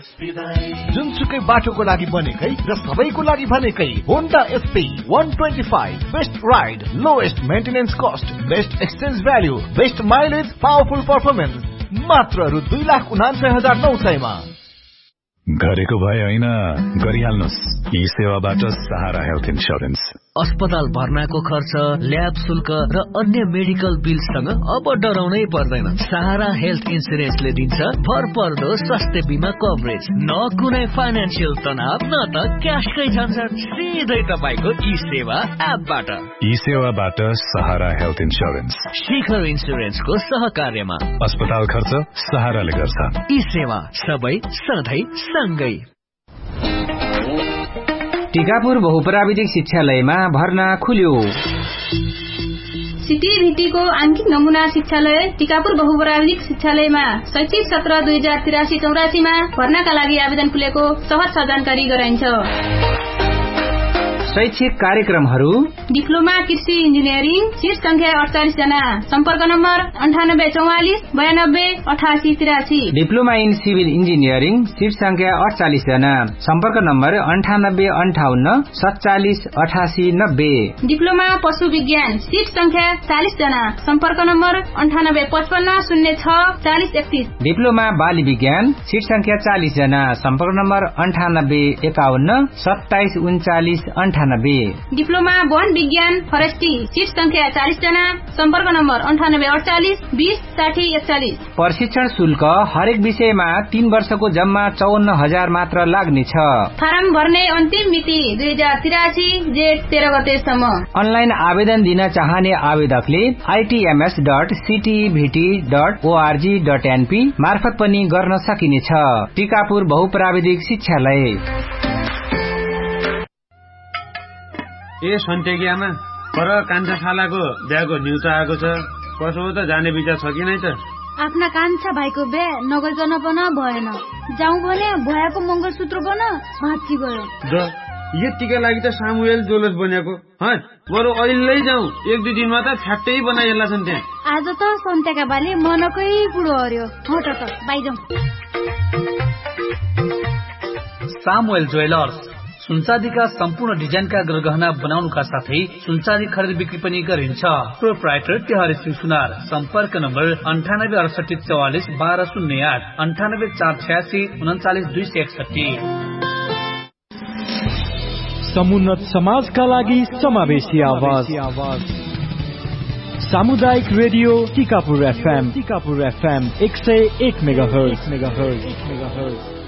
जुनसुकै बाटोको लागि बनेकै र सबैको लागि भनेकै Honda SP 125 best ride, lowest maintenance cost, best exchange value, best mileage, powerful performance मात्र रु 2,49,900 मा। गरेको भए होइन, गरिहाल्नुस् यी सेवाबाट सहारा हेल्थ इन्स्योरेन्स। अस्पताल भर्नाको खर्च, ल्याब शुल्क र अन्य मेडिकल बिलसँग अब डराउनै पर्दैन। सहारा हेल्थ इन्स्योरेन्सले दिन्छ भरपर्दो स्वास्थ्य बिमा कभरेज, न कुनै फाइनान्सियल तनाव, न त क्याशकै झन्झट, सिधै तपाईको ई सेवा एपबाट। ई सेवाबाट सहारा हेल्थ इन्स्योरेन्स, शिखर इन्स्योरेन्सको सहकार्यमा। अस्पताल खर्च सहाराले गर्छ। ई सेवा सबै सधैँ सँगै। टिकापुर बहुप्राविधिक शिक्षालयमा भर्ना खुल्यो। सिटीभिटीको आंशिक नमूना शिक्षालय टिकापुर बहुप्राविधिक शिक्षालयमा शैक्षिक सत्र 2083-84 मा भर्नाका लागि आवेदन खुलेको सहज जानकारी गराइन्छ। शैक्षिक कार्यक्रमहरू: डिप्लोमा कृषि इन्जिनियरिङ, सिट संख्या 48 जना, सम्पर्क number 9844 92 88 83। Diploma in civil engineering, seat संख्या 48 जना, सम्पर्क नम्बर 9858 47 88 90। डिप्लोमा पशु विज्ञान, सिट संख्या 40 जना, सम्पर्क नम्बर 9855 06 40 31। डिप्लोमा बाली विज्ञान, सिट संख्या 40 जना, सम्पर्क नम्बर 9851 27 39 98। डिप्लोमा वन विज्ञान फरेस्टी, सीट संख्या 40 जना, सम्पर्क नम्बर 9848 20 60 41। प्रशिक्षण शुल्क हरेक विषयमा 3 वर्षको जम्मा 54,000 मात्र लाग्नेछ। फारम भर्ने अन्तिम मिति 2083 जेठ 13 गतेसम्म। अनलाइन आवेदन दिन चाहने आवेदकले itms.ctvt.org.np मार्फत पनि गर्न सकिनेछ। टिकापुर बहुप्राविधिक शिक्षालय। ए सन्टेकियामा पर कान्छा खालाको बिहाको न्युज आएको छ। कसो त जाने विचार छ कि नै त? आफ्ना कान्छा भाइको बिहा नगरिकन पन भएन। जाउँ भने भयाको मंगलसूत्र पन भाँच्ची गयो। यतिका लागि त सामुएल जोलस बनेको। बरु अहिले जाउँ, 1-2 दिनमा त फ्याक्टै बनाइएला छन् त्यहाँ। आज त सन्तेका बाले मनकै बुढो हर्यो। हट त बाइजाउँ। सामुएल ज्वेलर्स सुनचाँदीका सम्पूर्ण डिजाइनका गरगहना बनाउनुका साथै सुनचाँदी खरिद बिक्री पनि गरिन्छ। प्रोप्राइटर तिहारी सिंह सुनार, सम्पर्क नम्बर 9868 44 1208 98 486 39 261। समुन्नत समाजका लागि समावेशी आवाज, सामुदायिक रेडियो टिकापुर FM 101 मेगाहर्ज।